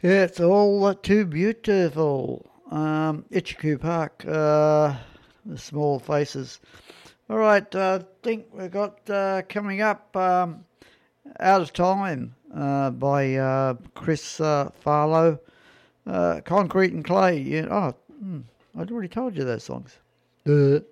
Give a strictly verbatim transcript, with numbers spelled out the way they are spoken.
Yeah, it's all too beautiful. Um, Itchycoo Park, uh, the small faces. All right, I uh, think we've got uh, coming up um, Out of Time uh, by uh, Chris uh, Farlow. Uh, Concrete and Clay. Yeah, oh, hmm, I'd already told you those songs. Duh.